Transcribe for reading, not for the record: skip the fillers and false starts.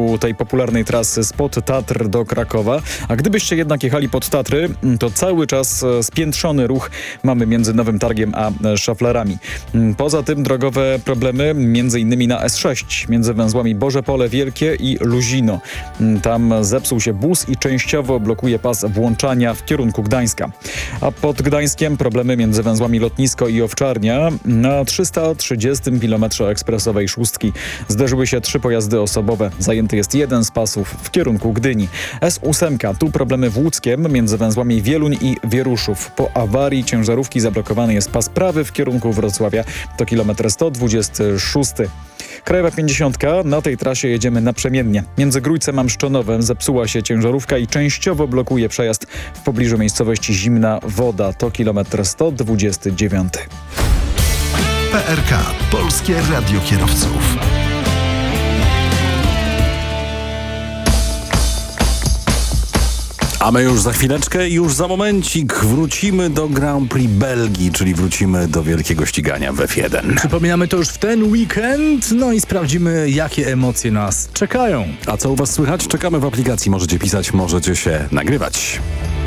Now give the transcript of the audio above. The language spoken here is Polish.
wyścigu tej popularnej trasy spod Tatr do Krakowa. A gdybyście jednak jechali pod Tatry, to cały czas spiętrzony ruch mamy między Nowym Targiem a Szaflarami. Poza tym drogowe problemy m.in. na S6 między węzłami Boże Pole Wielkie i Luzino. Tam zepsuł się bus i częściowo blokuje pas włączania w kierunku Gdańska. A pod Gdańskiem problemy między węzłami Lotnisko i Owczarnia. Na 330 km ekspresowej szóstki zderzyły się 3 pojazdy osobowe. Zajęty jest jeden z pasów w kierunku Gdyni. S8, tu problemy w Łódzkiem między węzłami Wieluń i Wieruszów. Po awarii ciężarówki zablokowany jest pas prawy w kierunku Wrocławia. To kilometr 126. Krajowa 50. Na tej trasie jedziemy naprzemiennie. Między Grójcem a Mszczonowem zepsuła się ciężarówka i częściowo blokuje przejazd w pobliżu miejscowości Zimna Woda. To kilometr 129. PRK. Polskie Radio Kierowców. A my już za chwileczkę, już za momencik wrócimy do Grand Prix Belgii, czyli wrócimy do wielkiego ścigania w F1. Przypominamy to już w ten weekend, no i sprawdzimy, jakie emocje nas czekają. A co u was słychać? Czekamy w aplikacji, możecie pisać, możecie się nagrywać.